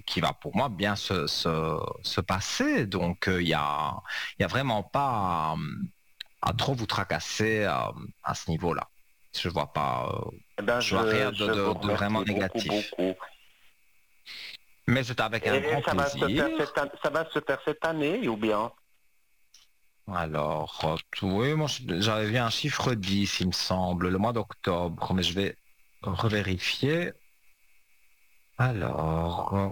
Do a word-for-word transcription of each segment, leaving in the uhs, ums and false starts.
qui va pour moi bien se, se, se passer. Donc il euh, n'y a, y a vraiment pas à, à trop vous tracasser à, à ce niveau-là. Je vois pas, euh, Eh ben, je vois rien je, de, je vous de, de vraiment remercie beaucoup, négatif. beaucoup. Mais c'est avec un Et grand ça va se faire plaisir. cette, an- ça va se faire cette année ou bien? Alors, euh, oui, moi j'avais vu un chiffre dix, il me semble, le mois d'octobre, mais je vais revérifier. Alors, euh,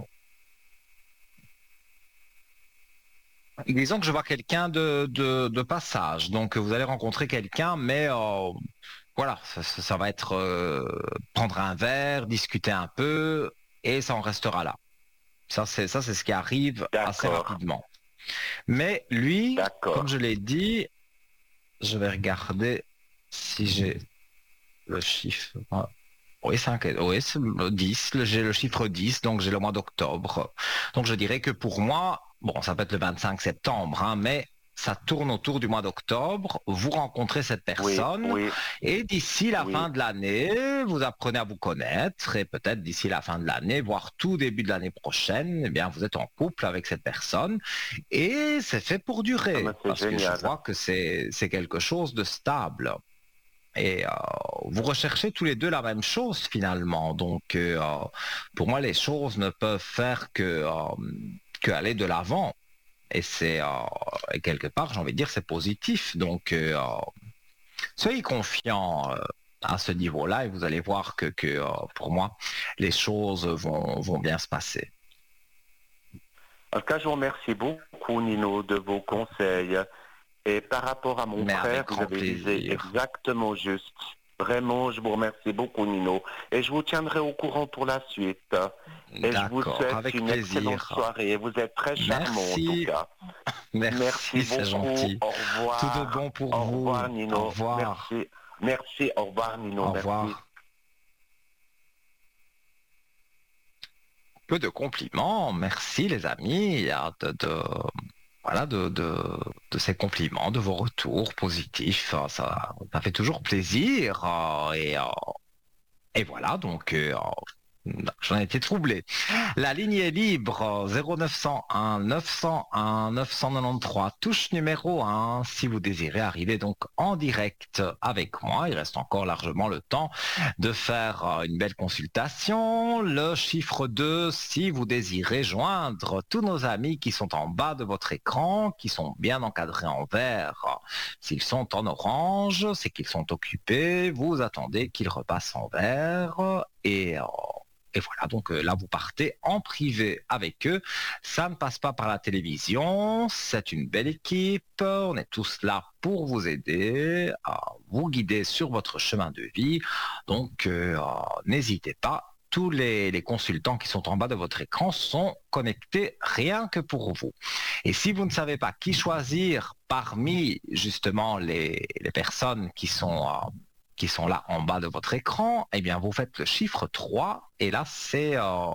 disons que je vois quelqu'un de, de, de passage, donc vous allez rencontrer quelqu'un, mais euh, voilà, ça, ça- ça va être euh, prendre un verre, discuter un peu, et ça en restera là. Ça, c'est ça, c'est ce qui arrive assez D'accord, rapidement. Mais lui, comme d'accord. je l'ai dit, je vais regarder si j'ai le chiffre. Oui, cinq, oui, c'est le dix, le- j'ai le chiffre dix, donc j'ai le mois d'octobre. Donc je dirais que pour moi, bon, ça peut être le vingt-cinq septembre, hein, mais ça tourne autour du mois d'octobre. Vous rencontrez cette Oui, personne oui, et d'ici la fin oui. de l'année, vous apprenez à vous connaître et peut-être d'ici la fin de l'année, voire tout début de l'année prochaine, eh bien, vous êtes en couple avec cette personne et c'est fait pour Ah, mais durer c'est parce que je génial. vois que c'est, c'est quelque chose de stable. Et euh, vous recherchez tous les deux la même chose finalement. Donc euh, pour moi, les choses ne peuvent faire que, euh, que aller de l'avant. Et c'est euh, et quelque part, j'ai envie de dire, c'est positif. Donc euh, soyez confiants euh, à ce niveau-là et vous allez voir que, que euh, pour moi, les choses vont, vont bien se passer. En tout cas, je vous remercie beaucoup, Nino, de vos conseils. Et par rapport à mon Mais frère, avec vous grand avez visé plaisir. exactement juste. Vraiment, je vous remercie beaucoup, Nino. Et je vous tiendrai au courant pour la suite. Et je vous D'accord, souhaite avec une excellente plaisir. soirée. Vous êtes très charmant, en tout Merci, cas. Merci merci, c'est beaucoup. gentil. Au Tout de revoir. bon pour Au vous. revoir, Au Nino. revoir. Merci. Merci. Au revoir, Nino. Au Merci. revoir. Peu de compliments. Merci les amis ah, de, de- voilà de, de, de ces compliments, de vos retours positifs. Ah, Ça, ça fait toujours plaisir. ah, Et, ah, et voilà, donc euh, j'en ai été troublé. La ligne est libre, zéro neuf cent un neuf cent un neuf cent quatre-vingt-treize, touche numéro un, si vous désirez arriver donc en direct avec moi. Il reste encore largement le temps de faire euh, une belle consultation. Le chiffre deux, si vous désirez joindre tous nos amis qui sont en bas de votre écran, qui sont bien encadrés en vert. S'ils sont en orange, c'est qu'ils sont occupés. Vous attendez qu'ils repassent en vert et... euh, et voilà, donc euh, là, vous partez en privé avec eux. Ça ne passe pas par la télévision. C'est une belle équipe. On est tous là pour vous aider, à vous guider sur votre chemin de vie. Donc, euh, euh, n'hésitez pas. Tous les, les consultants qui sont en bas de votre écran sont connectés rien que pour vous. Et si vous ne savez pas qui choisir parmi justement les, les personnes qui sont euh, qui sont là en bas de votre écran, eh bien, vous faites le chiffre trois, et là, c'est euh,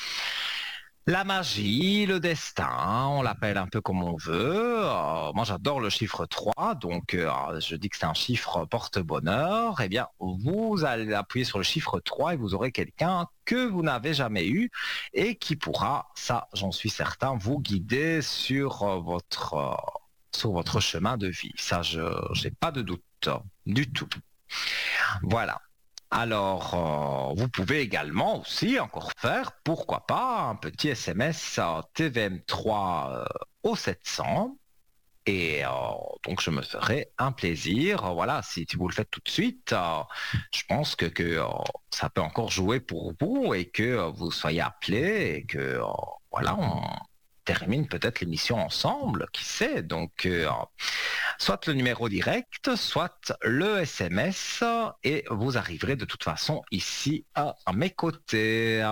la magie, le destin, on l'appelle un peu comme on veut. Euh, moi, j'adore le chiffre trois, donc euh, je dis que c'est un chiffre porte-bonheur. Eh bien, vous allez appuyer sur le chiffre trois et vous aurez quelqu'un que vous n'avez jamais eu et qui pourra, ça, j'en suis certain, vous guider sur euh, votre, euh, sur votre chemin de vie. Ça, je n'ai pas de doute du tout. Voilà. Alors, euh, vous pouvez également aussi encore faire, pourquoi pas, un petit S M S à T V M trois euh, au sept cents. Et euh, donc, je me ferai un plaisir. Euh, Voilà, si, si vous le faites tout de suite, euh, je pense que, que euh, ça peut encore jouer pour vous et que euh, vous soyez appelé et que, euh, voilà, on termine peut-être l'émission ensemble, qui sait. Donc, euh, soit le numéro direct, soit le S M S, et vous arriverez de toute façon ici à, à mes côtés.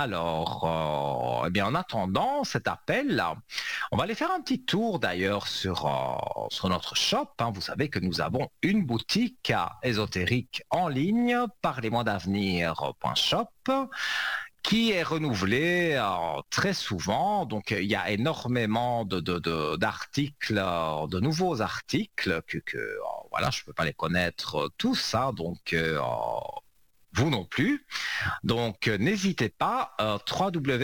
Alors, euh, eh bien, en attendant cet appel, on va aller faire un petit tour d'ailleurs sur, euh, sur notre shop. Hein. Vous savez que nous avons une boutique ésotérique en ligne, parlez-moi d'avenir.shop, qui est renouvelé euh, très souvent. Donc, il y a énormément de, de, de- d'articles, euh, de nouveaux articles que, que euh, voilà, je peux pas les connaître euh, tous, hein, donc euh, vous non plus. Donc, euh, n'hésitez pas, euh, w w w